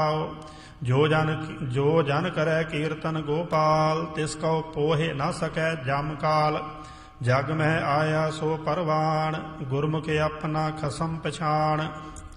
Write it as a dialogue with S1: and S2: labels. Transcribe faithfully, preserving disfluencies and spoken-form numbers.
S1: जो जन जो जन करे कीर्तन गोपाल, तिसको पोहे न सकै जम काल। जग में आया सो परवान, गुरमुख अपना खसम पछाण।